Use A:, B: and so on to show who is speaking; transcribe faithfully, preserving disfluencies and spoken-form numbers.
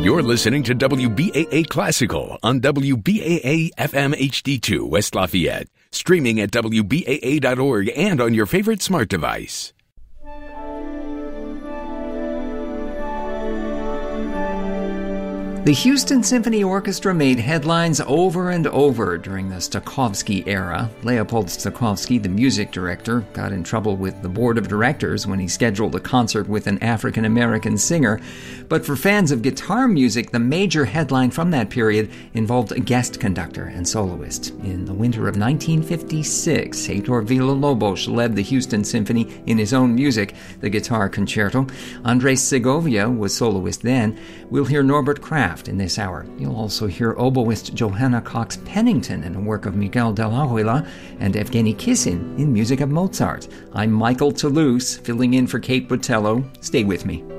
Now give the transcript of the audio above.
A: You're listening to W B A A Classical on W B A A F M H D two West Lafayette, streaming at W B A A dot org and on your favorite smart device.
B: The Houston Symphony Orchestra made headlines over and over during the Stokowski era. Leopold Stokowski, the music director, got in trouble with the board of directors when he scheduled a concert with an African-American singer. But for fans of guitar music, the major headline from that period involved a guest conductor and soloist. In the winter of nineteen fifty-six, Heitor Villa-Lobos led the Houston Symphony in his own music, the Guitar Concerto. Andres Segovia was soloist then. We'll hear Norbert Kraft in this hour. You'll also hear oboist Johanna Cox Pennington in a work of Miguel de la Huila and Evgeny Kissin in music of Mozart. I'm Michael Toulouse, filling in for Kate Botello. Stay with me.